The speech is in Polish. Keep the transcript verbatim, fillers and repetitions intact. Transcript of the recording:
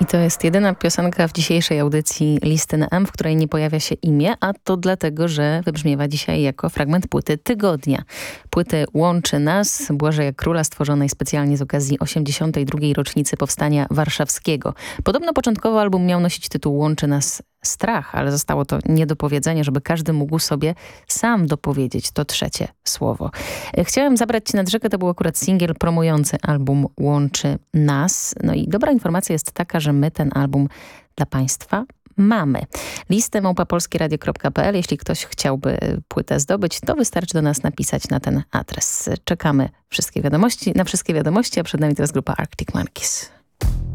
I to jest jedyna piosenka w dzisiejszej audycji Listy na M, w której nie pojawia się imię, a to dlatego, że wybrzmiewa dzisiaj jako fragment płyty tygodnia. Płyty Łączy Nas Błażeja Króla, stworzonej specjalnie z okazji osiemdziesiątej drugiej rocznicy Powstania Warszawskiego. Podobno początkowo album miał nosić tytuł Łączy Nas Strach, ale zostało to niedopowiedzenie, żeby każdy mógł sobie sam dopowiedzieć to trzecie słowo. Chciałem zabrać Cię nad rzekę, to był akurat singiel promujący album Łączy Nas. No i dobra informacja jest taka, że my ten album dla Państwa mamy. Listę małpa polskieradio kropka p l. Jeśli ktoś chciałby płytę zdobyć, to wystarczy do nas napisać na ten adres. Czekamy wszystkie wiadomości, na wszystkie wiadomości, a przed nami teraz grupa Arctic Monkeys.